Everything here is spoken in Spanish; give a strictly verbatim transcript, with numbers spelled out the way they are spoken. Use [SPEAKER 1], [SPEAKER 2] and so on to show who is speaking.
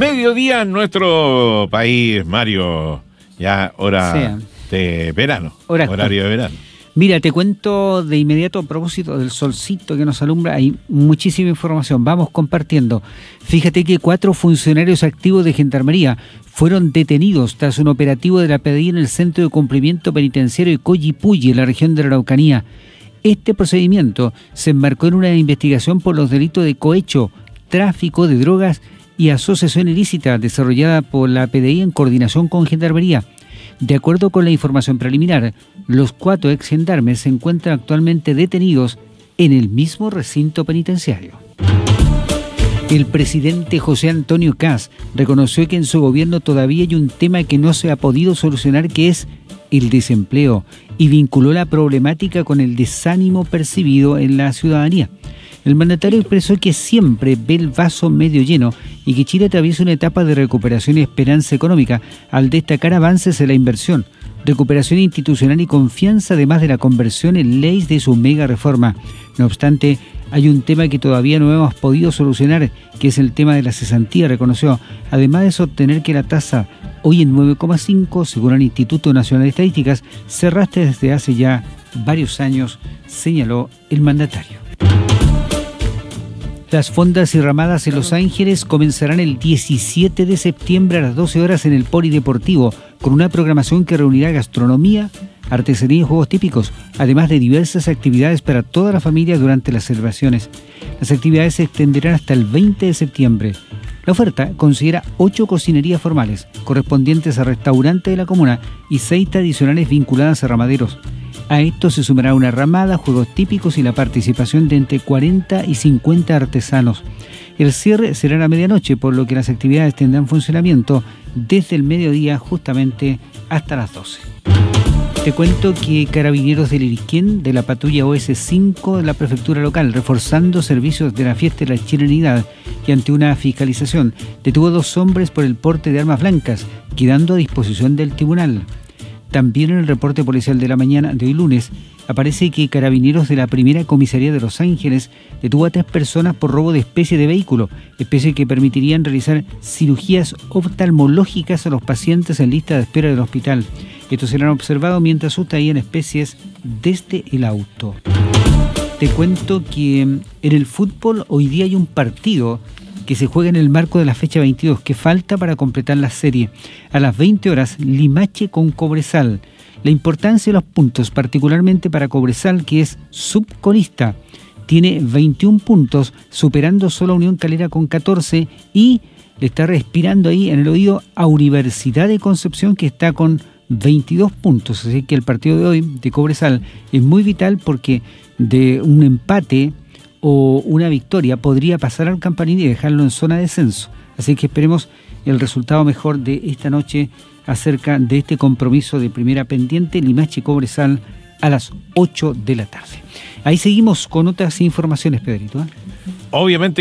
[SPEAKER 1] mediodía en nuestro país, Mario. Ya hora sí. de verano, hora horario de verano.
[SPEAKER 2] Mira, te cuento de inmediato a propósito del solcito que nos alumbra. Hay muchísima información, vamos compartiendo. Fíjate que cuatro funcionarios activos de Gendarmería fueron detenidos tras un operativo de la P D I en el Centro de Cumplimiento Penitenciario de Coyipulli, en la región de la Araucanía. Este procedimiento se enmarcó en una investigación por los delitos de cohecho, tráfico de drogas y asociación ilícita desarrollada por la P D I en coordinación con Gendarmería. De acuerdo con la información preliminar, los cuatro ex gendarmes se encuentran actualmente detenidos en el mismo recinto penitenciario. El presidente José Antonio Kast reconoció que en su gobierno todavía hay un tema que no se ha podido solucionar, que es el desempleo, y vinculó la problemática con el desánimo percibido en la ciudadanía. El mandatario expresó que siempre ve el vaso medio lleno y que Chile atraviesa una etapa de recuperación y esperanza económica, al destacar avances en la inversión, recuperación institucional y confianza, además de la conversión en ley de su mega reforma. No obstante, hay un tema que todavía no hemos podido solucionar, que es el tema de la cesantía, reconoció, además de sostener que la tasa, hoy en nueve coma cinco, según el Instituto Nacional de Estadísticas, se arrastra desde hace ya varios años, señaló el mandatario. Las fondas y ramadas en Los Ángeles comenzarán el diecisiete de septiembre a las doce horas en el Polideportivo, con una programación que reunirá gastronomía, artesanía y juegos típicos, además de diversas actividades para toda la familia durante las celebraciones. Las actividades se extenderán hasta el veinte de septiembre. La oferta considera ocho cocinerías formales, correspondientes a restaurantes de la comuna, y seis tradicionales vinculadas a ramaderos. A esto se sumará una ramada, juegos típicos y la participación de entre cuarenta y cincuenta artesanos. El cierre será a la medianoche, por lo que las actividades tendrán funcionamiento desde el mediodía justamente hasta las doce. Te cuento que carabineros del Iriquén, de la patrulla O S cinco de la prefectura local, reforzando servicios de la fiesta de la chilenidad y ante una fiscalización, detuvo a dos hombres por el porte de armas blancas, quedando a disposición del tribunal. También en el reporte policial de la mañana de hoy lunes aparece que carabineros de la primera comisaría de Los Ángeles detuvo a tres personas por robo de especie de vehículo, especie que permitirían realizar cirugías oftalmológicas a los pacientes en lista de espera del hospital. Estos serán observados mientras sustraían especies desde el auto. Te cuento que en el fútbol hoy día hay un partido que se juega en el marco de la fecha veintidós, que falta para completar la serie. A las veinte horas, Limache con Cobresal. La importancia de los puntos, particularmente para Cobresal, que es subcolista. Tiene veintiún puntos, superando solo a Unión Calera con catorce, y le está respirando ahí en el oído a Universidad de Concepción, que está con veintidós puntos. Así que el partido de hoy de Cobresal es muy vital, porque de un empate o una victoria podría pasar al Campanín y dejarlo en zona de descenso. Así que esperemos el resultado mejor de esta noche acerca de este compromiso de primera pendiente, Limache Cobresal, a las ocho de la tarde. Ahí seguimos con otras informaciones, Pedrito, ¿eh?
[SPEAKER 1] Obviamente